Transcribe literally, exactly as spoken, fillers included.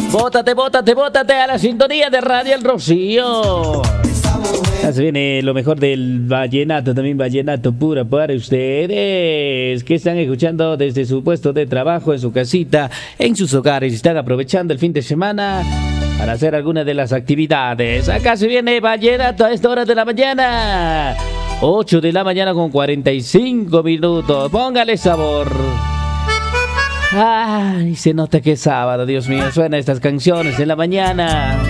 Bótate, bótate, bótate a la sintonía de Radio El Rocío. Ya se viene lo mejor del vallenato, también vallenato pura para ustedes que están escuchando desde su puesto de trabajo, en su casita, en sus hogares, están aprovechando el fin de semana para hacer alguna de las actividades. Acá se viene vallenato a esta hora de la mañana, ocho de la mañana con cuarenta y cinco minutos. Póngale sabor. Ay, se nota que es sábado, Dios mío, suenan estas canciones en la mañana.